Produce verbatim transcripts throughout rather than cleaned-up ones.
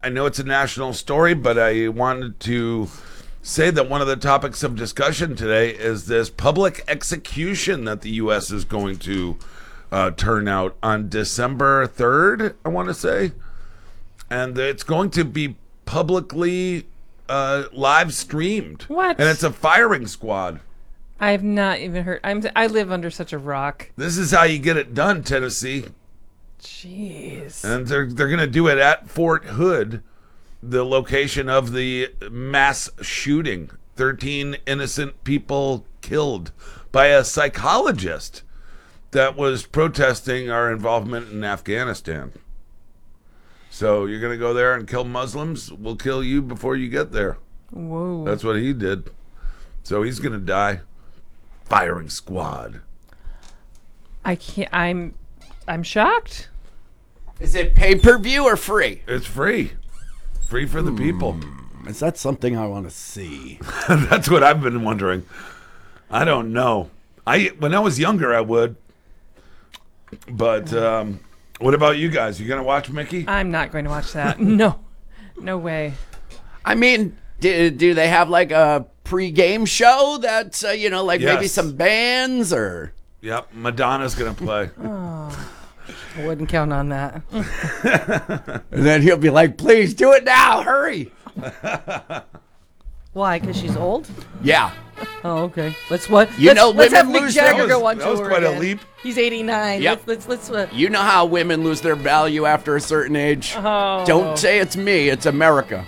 I know it's a national story, but I wanted to say that one of the topics of discussion today is this public execution that the U S is going to uh, turn out on December third, I want to say. And it's going to be publicly uh, live streamed. What? And it's a firing squad. I've not even heard. I'm. I live under such a rock. This is how you get it done, Tennessee. Jeez. And they're they're going to do it at Fort Hood, the location of the mass shooting. thirteen innocent people killed by a psychologist that was protesting our involvement in Afghanistan. So you're going to go there and kill Muslims? We'll kill you before you get there. Whoa. That's what he did. So he's going to die. Firing squad. I can't. I'm. I'm shocked. Is it pay-per-view or free? It's free. Free for the people. Is that something I want to see? That's what I've been wondering. I don't know. I when I was younger, I would. But um, what about you guys? You gonna watch Mickey? I'm not going to watch that. No. No way. I mean, do, do they have like a pre-game show that's, uh, you know, like Yes. maybe some bands or... Yep, Madonna's gonna play. I wouldn't count on that. And then he'll be like, please do it now, hurry. Why? Because she's old? Yeah. Oh, okay. Let's what? You let's, know, let's have women Mick lose Jagger their- go on that was tour quite a again. leap. He's eighty-nine. Yep. Let's let's. let's uh, You know how women lose their value after a certain age? Oh. Don't say it's me, it's America.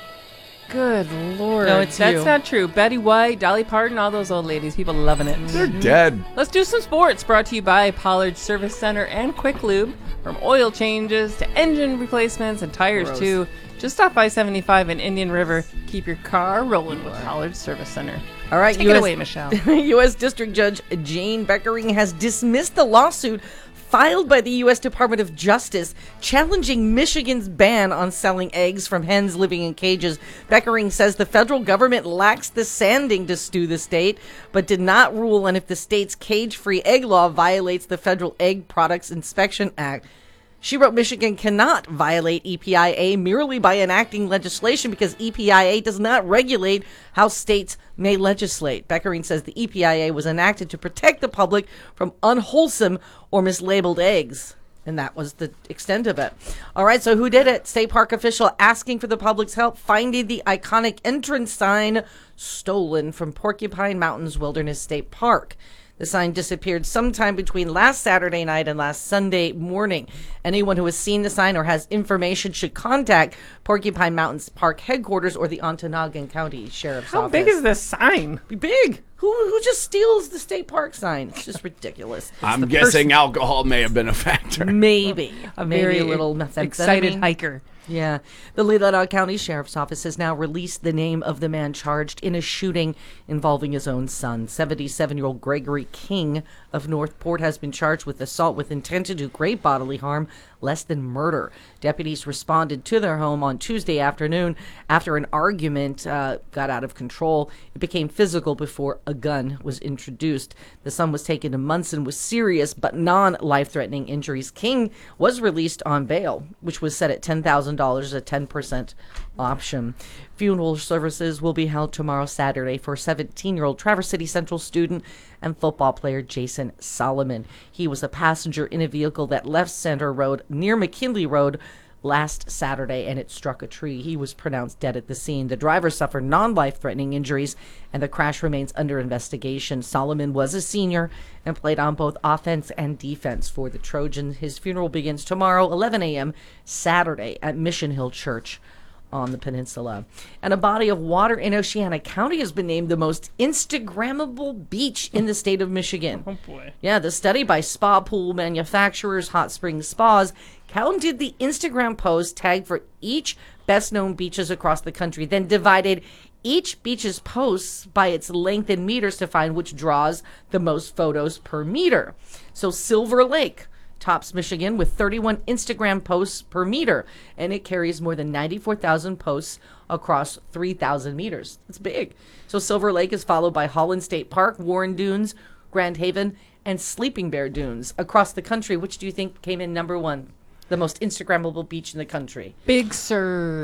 Good Lord. No, it's That's you. not true. Betty White, Dolly Parton, all those old ladies. People loving it. They're dead. Let's do some sports. Brought to you by Pollard Service Center and Quick Lube. From oil changes to engine replacements and tires Gross. too. Just stop I seventy-five in Indian River. Keep your car rolling with Pollard Service Center. All right, Take U S it away, Michelle. U S District Judge Jane Beckering has dismissed the lawsuit filed by the U S Department of Justice challenging Michigan's ban on selling eggs from hens living in cages. Beckering says the federal government lacks the standing to sue the state, but did not rule on if the state's cage-free egg law violates the Federal Egg Products Inspection Act. She wrote Michigan cannot violate E P I A merely by enacting legislation because E P I A does not regulate how states may legislate. Beckering says the E P I A was enacted to protect the public from unwholesome or mislabeled eggs. And that was the extent of it. All right, so who did it? State park official asking for the public's help finding the iconic entrance sign stolen from Porcupine Mountains Wilderness State Park. The sign disappeared sometime between last Saturday night and last Sunday morning. Anyone who has seen the sign or has information should contact Porcupine Mountains Park headquarters or the Ontonagon County Sheriff's How Office. big is this sign? Big. Who who just steals the state park sign? It's just ridiculous. I'm the guessing person- alcohol may have been a factor. Maybe. A Maybe very a little methamphetamine. excited hiker. Yeah. The Leelanau County Sheriff's Office has now released the name of the man charged in a shooting involving his own son. seventy-seven-year-old Gregory King of Northport has been charged with assault with intent to do great bodily harm, less than murder. Deputies responded to their home on Tuesday afternoon after an argument uh, got out of control. It became physical before a gun was introduced. The son was taken to Munson with serious but non-life-threatening injuries. King was released on bail, which was set at ten thousand dollars, a ten percent option. Funeral services will be held tomorrow, Saturday, for seventeen-year-old Traverse City Central student and football player Jason Solomon. He was a passenger in a vehicle that left Center Road near McKinley Road last Saturday, and it struck a tree. He was pronounced dead at the scene. The driver suffered non-life-threatening injuries, and the crash remains under investigation. Solomon was a senior and played on both offense and defense for the Trojans. His funeral begins tomorrow, eleven a.m., Saturday, at Mission Hill Church on the peninsula. And a body of water in Oceana County has been named the most Instagrammable beach in the state of Michigan. Oh, boy. Yeah, the study by spa pool manufacturers Hot Springs Spas counted the Instagram posts tagged for each best-known beaches across the country, then divided each beach's posts by its length in meters to find which draws the most photos per meter. So Silver Lake tops Michigan with thirty-one Instagram posts per meter, and it carries more than ninety-four thousand posts across three thousand meters. It's big. So Silver Lake is followed by Holland State Park, Warren Dunes, Grand Haven, and Sleeping Bear Dunes. Across the country, which do you think came in number one? The most Instagrammable beach in the country? Big Sur.